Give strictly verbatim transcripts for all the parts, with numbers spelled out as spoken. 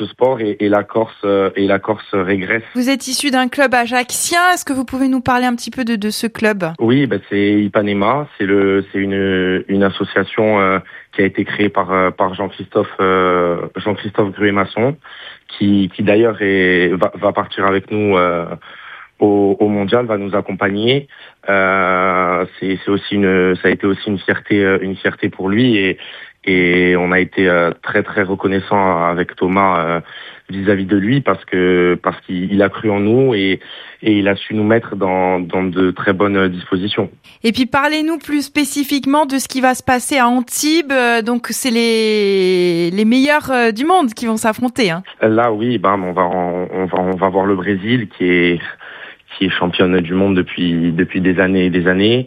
ce sport et, et la Corse euh, et la Corse régresse. Vous êtes issu d'un club ajaxien. Est-ce que vous pouvez nous parler un petit peu de, de ce club? Oui, bah, c'est Ipanema. C'est le, c'est une, une association euh, qui a été créée par euh, par Jean-Christophe euh, Jean-Christophe Gruet-Masson, qui qui d'ailleurs est, va, va partir avec nous euh, au, au mondial, va nous accompagner. Euh, c'est, c'est aussi une, ça a été aussi une fierté, une fierté pour lui et et on a été euh, très très reconnaissant avec Thomas euh, vis-à-vis de lui parce que parce qu'il il a cru en nous et et il a su nous mettre dans dans de très bonnes dispositions. Et puis parlez-nous plus spécifiquement de ce qui va se passer à Antibes. Donc c'est les les meilleurs du monde qui vont s'affronter. Hein. Là oui, bah on va on va on va voir le Brésil qui est qui est championne du monde depuis depuis des années et des années.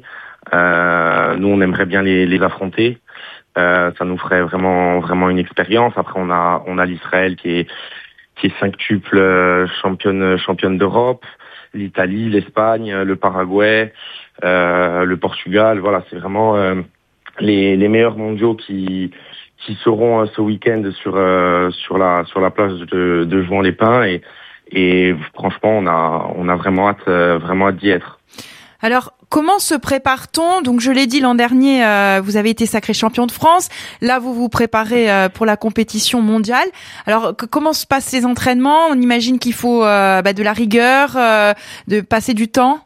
Euh, nous on aimerait bien les les affronter. Euh, ça nous ferait vraiment vraiment une expérience. Après on a on a l'Israël qui est qui est cinqutuple championne championne d'Europe, l'Italie, l'Espagne, le Paraguay, euh, le Portugal. Voilà, c'est vraiment euh, les les meilleurs mondiaux qui qui seront euh, ce week-end sur euh, sur la sur la plage de de Jouan-les-Pins et et franchement on a on a vraiment hâte euh, vraiment hâte d'y être. Alors, comment se prépare-t-on? Donc, je l'ai dit l'an dernier, euh, vous avez été sacré champion de France. Là, vous vous préparez euh, pour la compétition mondiale. Alors, que, comment se passent ces entraînements? On imagine qu'il faut euh, bah, de la rigueur, euh, de passer du temps.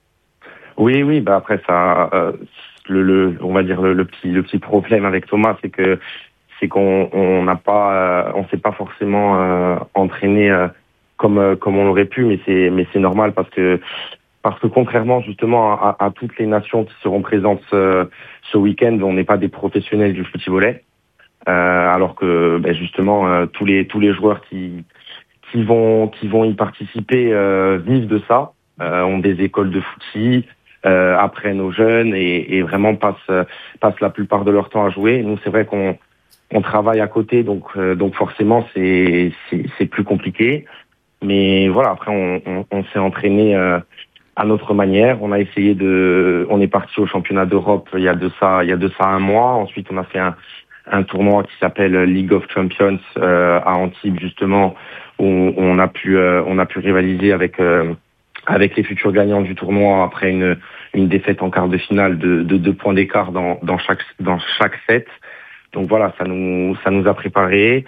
Oui, oui. Bah après ça, euh, le, le, on va dire le, le petit, le petit problème avec Thomas, c'est que c'est qu'on on n'a pas, euh, on s'est pas forcément euh, entraîné euh, comme euh, comme on l'aurait pu, mais c'est mais c'est normal parce que Parce que contrairement justement à, à toutes les nations qui seront présentes ce, ce week-end, on n'est pas des professionnels du football, euh, alors que ben justement euh, tous les tous les joueurs qui qui vont qui vont y participer euh, vivent de ça, euh, ont des écoles de footy, euh, apprennent aux jeunes et, et vraiment passent passent la plupart de leur temps à jouer. Nous c'est vrai qu'on on travaille à côté, donc euh, donc forcément c'est c'est c'est plus compliqué. Mais voilà, après on on, on s'est entraîné euh, à notre manière. On a essayé de, on est parti au championnat d'Europe il y a de ça, il y a de ça un mois. Ensuite, on a fait un, un tournoi qui s'appelle League of Champions euh, à Antibes justement, où on a pu, euh, on a pu rivaliser avec euh, avec les futurs gagnants du tournoi après une une défaite en quart de finale de, de deux points d'écart dans dans chaque dans chaque set. Donc voilà, ça nous ça nous a préparé.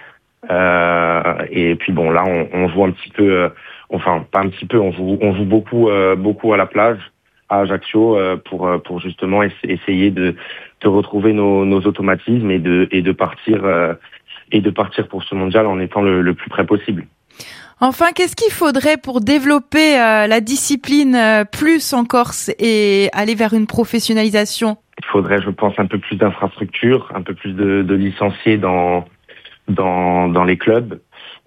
Euh, et puis bon, là, on, on joue un petit peu. Euh, Enfin, pas un petit peu, on joue, on joue beaucoup, euh, beaucoup à la plage, à Ajaccio, euh, pour, pour justement essayer de, de retrouver nos, nos automatismes et de, et de partir, euh, et de partir pour ce mondial en étant le, le plus près possible. Enfin, qu'est-ce qu'il faudrait pour développer euh, la discipline euh, plus en Corse et aller vers une professionnalisation? Il faudrait, je pense, un peu plus d'infrastructures, un peu plus de, de licenciés dans, dans, dans les clubs.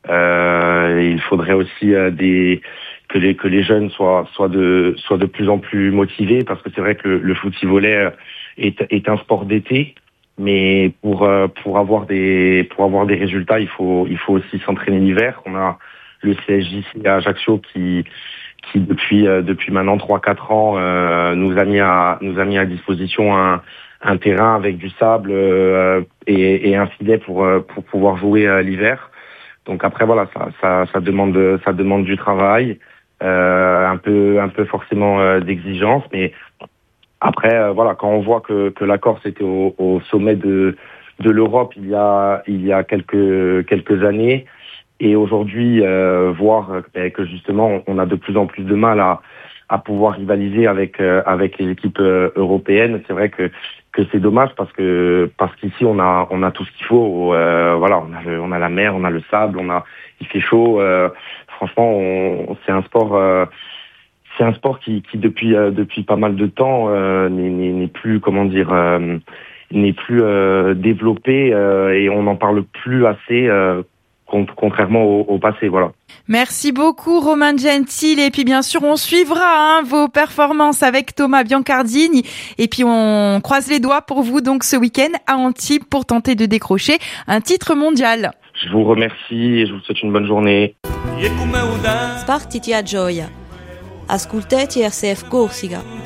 Euh, il faudrait aussi euh, des que les que les jeunes soient soient de soient de plus en plus motivés parce que c'est vrai que le, le foot-volley est est un sport d'été, mais pour euh, pour avoir des pour avoir des résultats, il faut il faut aussi s'entraîner l'hiver. On a le C S J C à Ajaccio qui qui depuis euh, depuis maintenant trois quatre ans euh, nous a mis à nous a mis à disposition un un terrain avec du sable euh, et, et un filet pour pour pouvoir jouer euh, l'hiver. Donc après voilà, ça, ça, ça demande, ça demande du travail, euh, un peu, un peu forcément euh, d'exigence, mais après euh, voilà, quand on voit que, que la Corse était au, au sommet de, de l'Europe il y a, il y a quelques, quelques années, et aujourd'hui euh, voir euh, que justement on a de plus en plus de mal à, à pouvoir rivaliser avec, euh, avec les équipes euh, européennes, c'est vrai que que c'est dommage parce que parce qu'ici on a on a tout ce qu'il faut. Euh, voilà, on a le, on a la mer, on a le sable, on a il fait chaud. Euh, franchement, on, c'est un sport euh, c'est un sport qui qui depuis euh, depuis pas mal de temps euh, n'est, n'est n'est plus comment dire euh, n'est plus euh, développé euh, et on n'en parle plus assez. Euh, contrairement au, au passé, voilà. Merci beaucoup Romain Gentile et puis bien sûr on suivra hein, vos performances avec Thomas Biancardini et puis on croise les doigts pour vous donc ce week-end à Antibes pour tenter de décrocher un titre mondial. Je vous remercie et je vous souhaite une bonne journée. Spartiti a gioia. Ascoltati R C F Corsica.